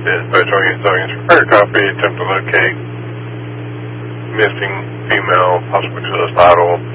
Dispatch Audience repair copy, attempt to locate missing female, possibly suicidal,